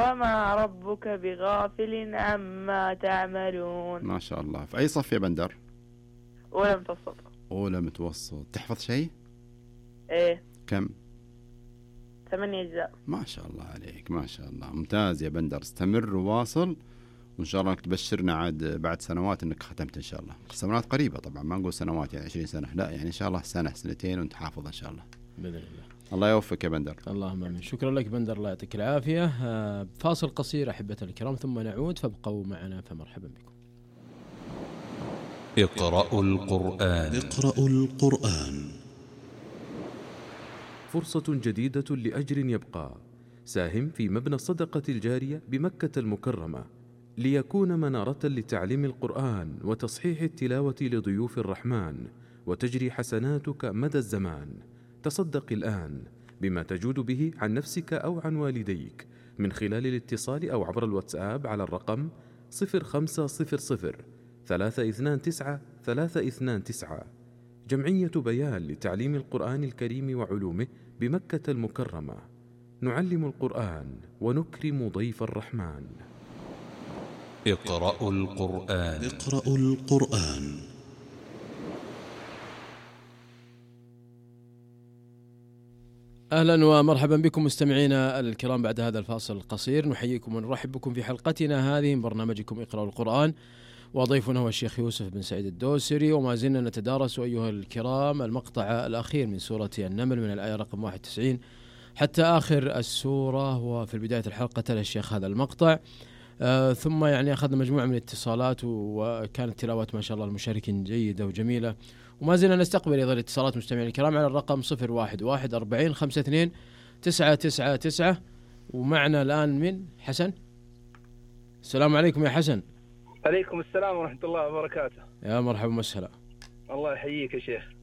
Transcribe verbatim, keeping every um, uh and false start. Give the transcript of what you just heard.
وما ربك بغافل عما تعملون. ما شاء الله. في أي صف يا بندر؟ أولى متوسط. أولى متوسط. تحفظ شيء؟ إيه. كم؟ ثمانية أجزاء. ما شاء الله عليك، ما شاء الله. ممتاز يا بندر، استمر وواصل، وإن شاء الله انك تبشرنا عاد بعد سنوات انك ختمت ان شاء الله. سنوات قريبة طبعا، ما نقول سنوات يعني عشرين سنة، لا يعني ان شاء الله سنة سنتين وانت حافظ ان شاء الله بإذن الله. الله يوفقك يا بندر. اللهم امين. شكرا لك بندر، الله يعطيك العافية. فاصل قصير احبتنا الكرام ثم نعود، فابقوا معنا فمرحبا بكم. اقرأوا القرآن. اقرأوا القرآن. فرصة جديدة لأجر يبقى. ساهم في مبنى الصدقة الجارية بمكة المكرمة ليكون منارة لتعليم القرآن وتصحيح التلاوة لضيوف الرحمن، وتجري حسناتك مدى الزمان. تصدق الآن بما تجود به عن نفسك أو عن والديك من خلال الاتصال أو عبر الواتساب على الرقم صفر خمسة صفر صفر ثلاثة اثنان تسعة ثلاثة اثنان تسعة. جمعية بيان لتعليم القرآن الكريم وعلومه بمكة المكرمة. نعلم القرآن ونكرم ضيف الرحمن. اقرأوا القرآن. اقرأوا القرآن. أهلا ومرحبا بكم مستمعينا الكرام. بعد هذا الفاصل القصير نحييكم ونرحب بكم في حلقتنا هذه من برنامجكم اقرأوا القرآن، وضيفنا هو الشيخ يوسف بن سعيد الدوسري، وما زلنا نتدارس أيها الكرام المقطع الأخير من سورة النمل من الآية رقم واحد وتسعين حتى آخر السورة. وفي بداية الحلقة تلا الشيخ هذا المقطع، آه ثم يعني أخذنا مجموعة من الاتصالات، وكانت تلاوات ما شاء الله المشاركين جيدة وجميلة. وما زلنا نستقبل أيضا اتصالات مستمعين الكرام على الرقم صفر واحد واحد أربعين خمسة اثنين تسعة تسعة تسعة. ومعنا الآن من حسن. السلام عليكم يا حسن. عليكم السلام ورحمة الله وبركاته. يا مرحبا وسهلا. الله يحييك يا شيخ.